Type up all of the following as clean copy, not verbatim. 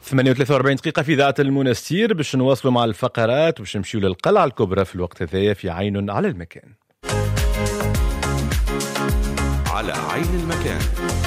48 دقيقة في إذاعة المنستير باش نواصلوا مع الفقرات وباش نمشيو للقلعة الكبرى في الوقت هذايا في عين على المكان. على عين المكان.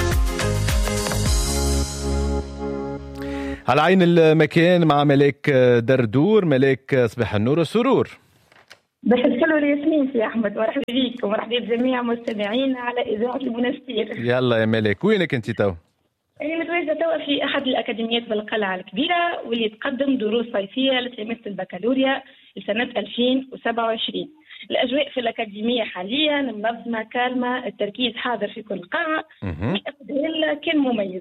على عين المكان مع ملاك دردور. ملاك صباح النور والسرور. باش نسلوا الياسمين سي احمد، مرحبا بك ومرحبا بجميع مستمعينا على اذاعه المنستير. يلا يا ملاك، وينك انت تو؟ أنا متواجدة توا في أحد الأكاديميات بالقلعة الكبيرة، واللي تقدم دروس صيفية لتلاميذ البكالوريا لسنة 2027. الأجواء في الأكاديمية حاليا منظمة كالمة، التركيز حاضر في كل قاعة، الإقبال كان مميز.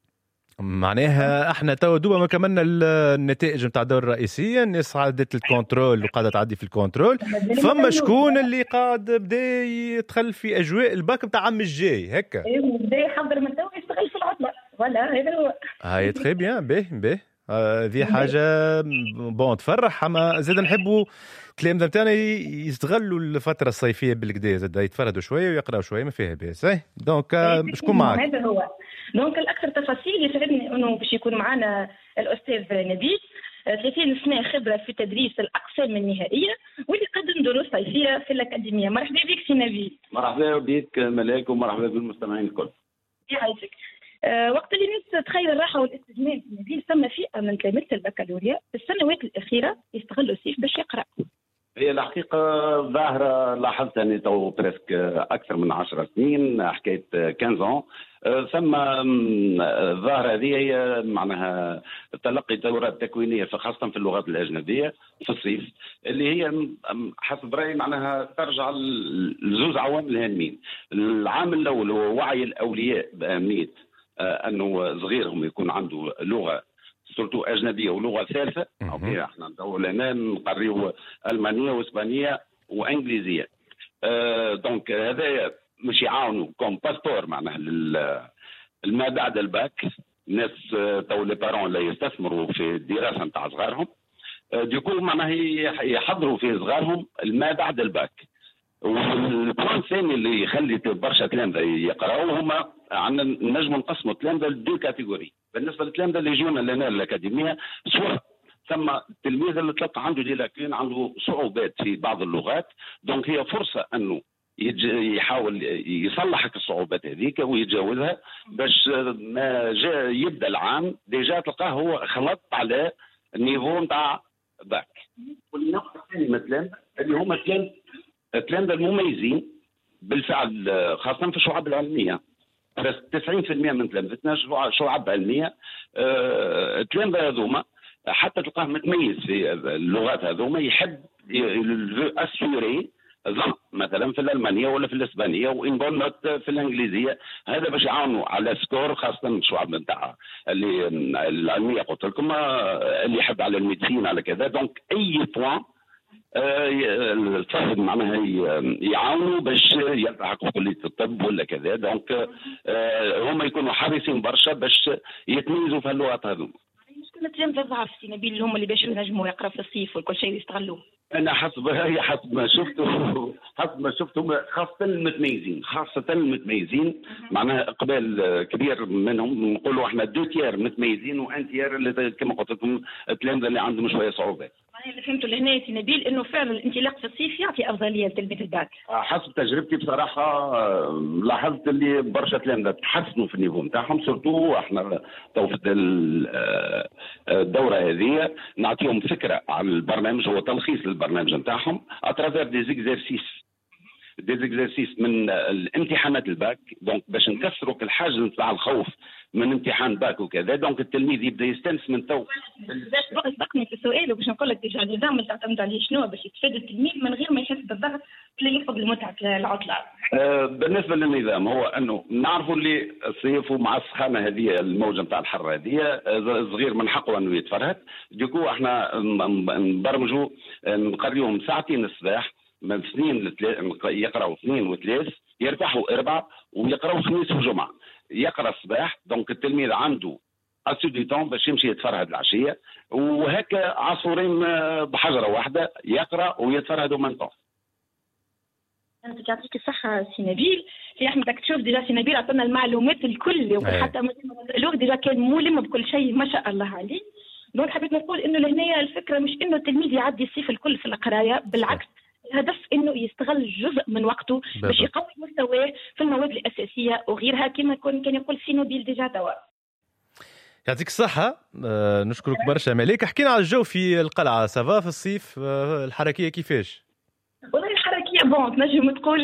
معناها احنا تو دوبا ما كملنا النتائج نتاع الدور الرئيسيه، الناس عادت الكنترول وقاعده تعدي في الكنترول، فما شكون اللي قاعد بدا يدخل في اجواء الباك نتاع عام الجاي هكا؟ بدا يحضر من تو يشتغل في العطله، ولا هذا هو. هاي تخي بيان باهي ذي حاجه بون تفرح. اما زاد نحبوا التلامذه نتاعنا يستغلوا الفتره الصيفيه بالكدا، زاد يتفردوا شويه ويقراوا شويه، ما فيها باس. دونك شكون معك؟ هذا هو. دونك الاكثر تفاصيل يسعدني انه باش يكون معنا الاستاذ نبيل، 30 سنه خبره في تدريس الاقسام النهائيه، واللي قدم دروس صيفيه في الاكاديميه. مرحبا بك سي نبيل. مرحبا بك ملاك، ومرحبا بالمستمعين الكل. يعيشك. وقت اللي الناس تخيل الراحه والاستجمام في نبيل، ثم فئه من تلاميذ البكالوريا في السنوات الاخيره يستغلوا الصيف باش يقرا. هي الحقيقه ظاهره لاحظتها اني تو بريسك اكثر من 10 سنين، حكايه 15 ثم الظاهره هذه هي معناها تلقي دورات تكوينيه خاصه في اللغات الاجنبيه في الصيف، اللي هي حسب رايي معناها ترجع لزوز عوامل هامين. العامل الاول هو وعي الاولياء باهميه انه صغيرهم يكون عنده لغه سورتو اجنبيه ولغه ثالثه. احنا دولنا نقريو المانيه واسبانيه وانجليزيه. دونك هذا مش يعاونوا كوم باسبور معناها ما بعد الباك. الناس تو لي بارون لا يستثمروا في الدراسه نتاع صغارهم، ديكو معناها يحضروا في صغارهم ما بعد الباك. والبوان الثاني اللي يخلي برشا تلامذه يقراوا هما عندنا نجم نقسموا التلامذه لدو كاتيجوري. بالنسبه للتلامذه اللي يجونا لنا الاكاديميه، سواء ثم التلميذ اللي تلقى عنده ديلاكين، عنده صعوبات في بعض اللغات، دونك هي فرصه انه يحاول يصلح الصعوبات هذيك ويتجاوزها، باش ما جاء يبدا العام ديجا تلقاه هو خلط على النيفو نتاع باك. والنوع الثاني مثلا اللي هما التلامذه المميزين بالفعل، خاصه في الشعب العلميه. بس 90% من تلامذتنا شعب علميه. التلامذه هذوما حتى تلقاه متميز في اللغات هذوما، يحب اسيوري مثلا في الالمانيه ولا في الاسبانيه وان بونت في الانجليزيه، هذا باش يعاونوا على سكور، خاصه الشعب نتاعها اللي العلميه قلت لكم، اللي يحب على الميديسين على كذا. دونك اي بوان الفهم معناها يعاونوا باش يلتحقوا كليه الطب ولا كذا. دونك هما يكونوا حريصين برشا باش يتميزوا في اللغات هذوما. مشكلة التلامذة ضعف سي نبيل اللي هما اللي باش ينجموا يقراوا في الصيف وكل شيء يستغلوه. انا حسب ما شفته خاصه المتميزين معناها اقبال كبير منهم. نقولوا احنا 2 متميزين وان تيار اللي كما قلت لكم التلامذه اللي عندهم شويه صعوبات. انا اللي فهمته لهنا سي نبيل انه فعلا الانطلاق في الصيف يعطي افضليه لتلميذ الباك. حسب تجربتي بصراحه لاحظت اللي برشا تلامذه تحسنوا في النيفو نتاعهم. سورتو احنا تو في الدوره هذه نعطيهم فكره على البرنامج، هو تلخيص البرنامج نتاعهم اترافير دي زيكزارسيس من الامتحانات الباك. دونك باش نكسروا الحاجز نتاع الخوف من امتحان باك وكذا، دونك التلميذ يبدا يستانس من تو. سبقني في السؤال وباش نقول لك ديجا النظام اللي تعتمد عليه شنو باش يتفادى التلميذ من غير ما يحس بالضغط اللي يفقد لمتعه العطله. بالنسبه للنظام هو انه نعرفوا اللي الصيف ومع السخانه هذه الموجه نتاع الحر هذه صغير من حقه انه يتفرهد. ديكو احنا نبرمجوا نقريهم ساعتين الصباح من 2 يقراوا 2 و3، يرتاحوا 4 ويقراوا 5 وجمعه. يقرا الصباح، دونك التلميذ عنده اسو دي تون باش يمشي يتفرهد العشيه، وهكا عصفورين بحجره واحده، يقرا ويتفرهد من طون. انت يعطيك الصحه سي نبيل. سي احمد راك تشوف ديجا سي نبيل عطانا المعلومات الكل، وحتى الوقت ديجا كان ملم بكل شيء ما شاء الله عليه. دونك حبيت نقول انه لهنا الفكره مش انه التلميذ يعدي الصيف الكل في القرايه، بالعكس الهدف انه يستغل جزء من وقته باش يقوي مستواه في المواد الاساسيه وغيرها، كما كان يقول سينوبيل ديجا توا. يعطيك الصحة. نشكرك برشا مليك. حكينا على الجو في القلعة، سافا في الصيف الحركية كيفاش؟ والله الحركية تنجم تقول